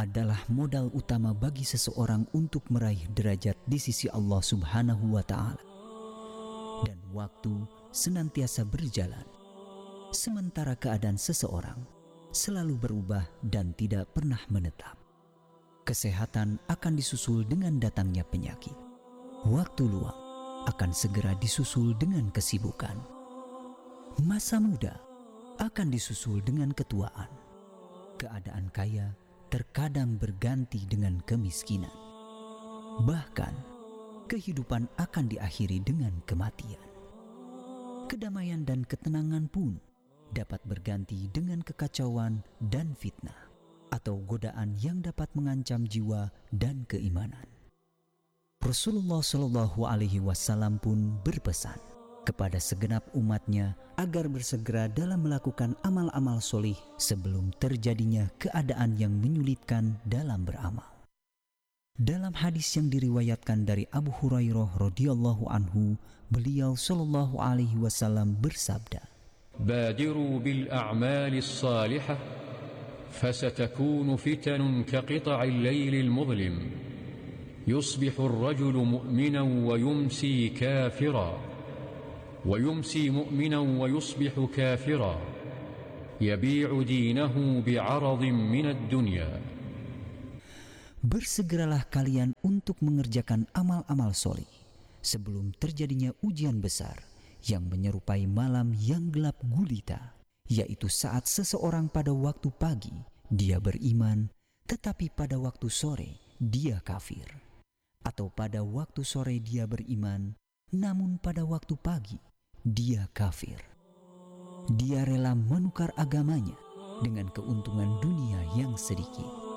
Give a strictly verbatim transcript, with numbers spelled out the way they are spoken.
adalah modal utama bagi seseorang untuk meraih derajat di sisi Allah Subhanahu wa Ta'ala. Dan waktu senantiasa berjalan, sementara keadaan seseorang selalu berubah dan tidak pernah menetap. Kesehatan akan disusul dengan datangnya penyakit. Waktu luang akan segera disusul dengan kesibukan. Masa muda akan disusul dengan ketuaan. Keadaan kaya terkadang berganti dengan kemiskinan. Bahkan, kehidupan akan diakhiri dengan kematian. Kedamaian dan ketenangan pun dapat berganti dengan kekacauan dan fitnah, atau godaan yang dapat mengancam jiwa dan keimanan. Rasulullah Shallallahu Alaihi Wasallam pun berpesan kepada segenap umatnya agar bersegera dalam melakukan amal-amal solih sebelum terjadinya keadaan yang menyulitkan dalam beramal. Dalam hadis yang diriwayatkan dari Abu Hurairah radhiyallahu anhu, beliau Shallallahu Alaihi Wasallam bersabda, "Badiru bil a'malis salihah, fasatakunu fitanun kaqita'il laylil mudlim, yusbihu ar-rajulu mu'minan wa yumsi kafiran." ويمسي مؤمنا ويصبح كافرا يبيع دينه بعرض من الدنيا. Bersegeralah kalian untuk mengerjakan amal-amal solih sebelum terjadinya ujian besar yang menyerupai malam yang gelap gulita, yaitu saat seseorang pada waktu pagi dia beriman, tetapi pada waktu sore dia kafir, atau pada waktu sore dia beriman, namun pada waktu pagi dia kafir. Dia rela menukar agamanya dengan keuntungan dunia yang sedikit.